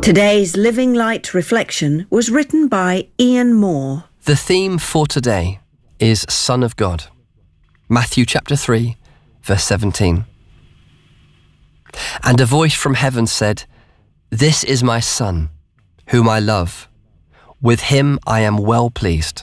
Today's Living Light reflection was written by Ian Moore. The theme for today is Son of God. Matthew chapter 3, verse 17. And a voice from heaven said, "This is my Son, whom I love. With him I am well pleased."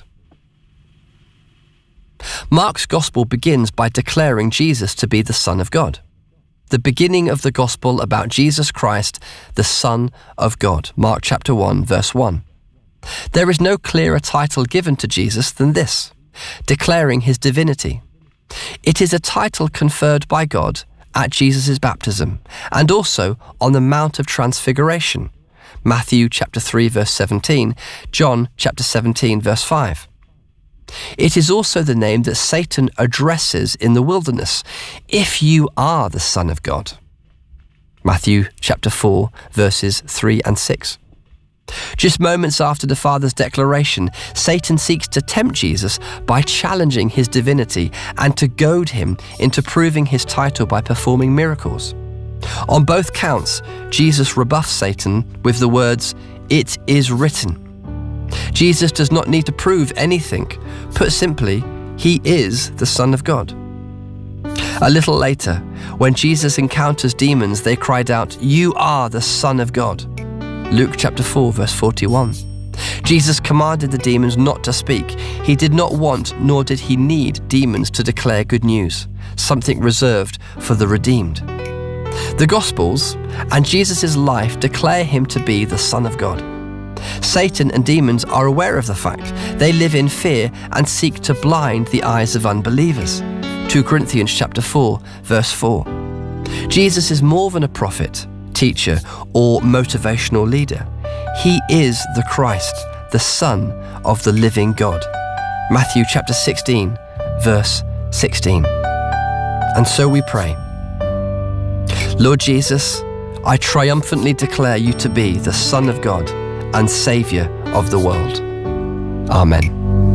Mark's Gospel begins by declaring Jesus to be the Son of God. The beginning of the Gospel about Jesus Christ, the Son of God. Mark chapter 1, verse 1. There is no clearer title given to Jesus than this, declaring his divinity. It is a title conferred by God at Jesus' baptism and also on the Mount of Transfiguration. Matthew chapter 3, verse 17, John chapter 17, verse 5. It is also the name that Satan addresses in the wilderness, "If you are the Son of God." Matthew chapter 4, verses 3 and 6. Just moments after the Father's declaration, Satan seeks to tempt Jesus by challenging his divinity and to goad him into proving his title by performing miracles. On both counts, Jesus rebuffs Satan with the words, "It is written." Jesus does not need to prove anything. Put simply, he is the Son of God. A little later, when Jesus encounters demons, they cried out, "You are the Son of God." Luke chapter 4, verse 41. Jesus commanded the demons not to speak. He did not want, nor did he need demons to declare good news, something reserved for the redeemed. The Gospels and Jesus' life declare him to be the Son of God. Satan and demons are aware of the fact. They live in fear and seek to blind the eyes of unbelievers. 2 Corinthians chapter 4, verse 4. Jesus is more than a prophet, teacher, or motivational leader. He is the Christ, the Son of the living God. Matthew chapter 16, verse 16. And so we pray. Lord Jesus, I triumphantly declare you to be the Son of God and Saviour of the world. Amen.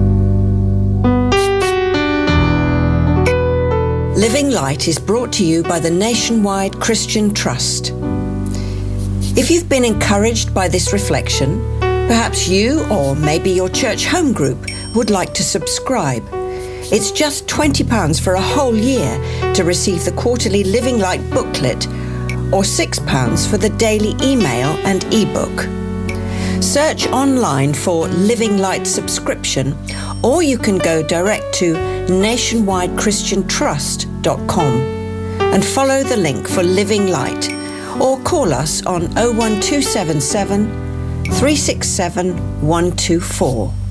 Living Light is brought to you by the Nationwide Christian Trust. If you've been encouraged by this reflection, perhaps you or maybe your church home group would like to subscribe. It's just £20 for a whole year to receive the quarterly Living Light booklet, or £6 for the daily email and ebook. Search online for Living Light subscription, or you can go direct to nationwidechristiantrust.com and follow the link for Living Light, or call us on 01277 367 124.